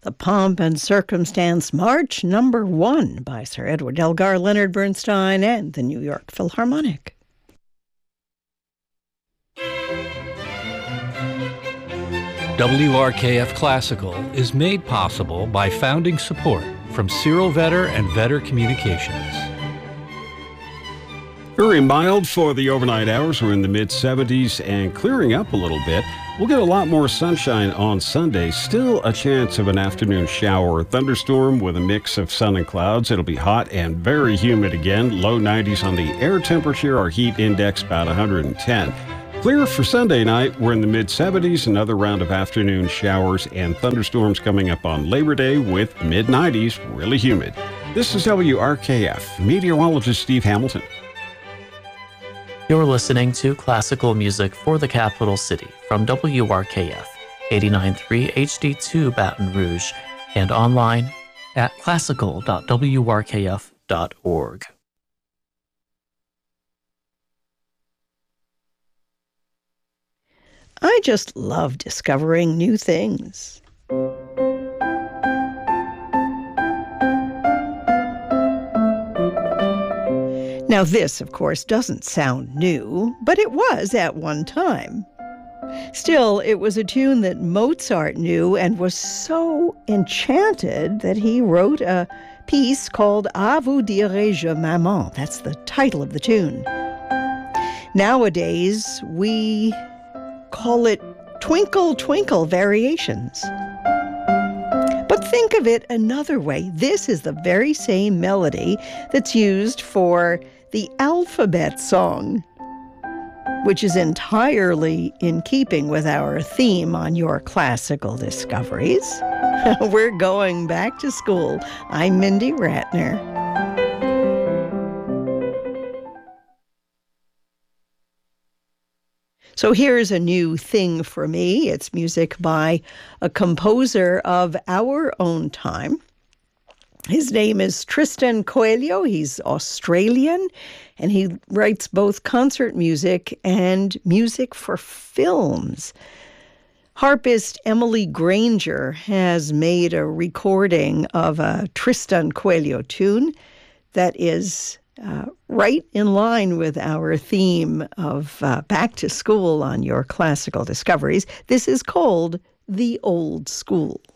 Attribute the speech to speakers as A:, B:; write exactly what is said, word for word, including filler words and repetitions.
A: The Pomp and Circumstance March Number One by Sir Edward Elgar, Leonard Bernstein, and the New York Philharmonic.
B: W R K F Classical is made possible by founding support from Cyril Vetter and Vetter Communications.
C: Very mild for the overnight hours. We're in the mid seventies and clearing up a little bit. We'll get a lot more sunshine on Sunday. Still a chance of an afternoon shower or thunderstorm with a mix of sun and clouds. It'll be hot and very humid again. Low nineties on the air temperature. Our heat index about one hundred ten. Clear for Sunday night. We're in the mid seventies. Another round of afternoon showers and thunderstorms coming up on Labor Day with mid nineties. Really humid. This is W R K F. Meteorologist Steve Hamilton.
D: You're listening to classical music for the capital city from W R K F, eighty-nine point three H D two Baton Rouge, and online at classical dot w r k f dot org.
A: I just love discovering new things. Now, this, of course, doesn't sound new, but it was at one time. Still, it was a tune that Mozart knew and was so enchanted that he wrote a piece called À vous dirai-je, maman. That's the title of the tune. Nowadays, we call it Twinkle Twinkle Variations. But think of it another way. This is the very same melody that's used for the alphabet song, which is entirely in keeping with our theme on your classical discoveries. We're going back to school. I'm Mindy Ratner. So here's a new thing for me. It's music by a composer of our own time. His name is Tristan Coelho. He's Australian, and he writes both concert music and music for films. Harpist Emily Granger has made a recording of a Tristan Coelho tune that is uh, right in line with our theme of uh, back to school on your classical discoveries. This is called The Old School.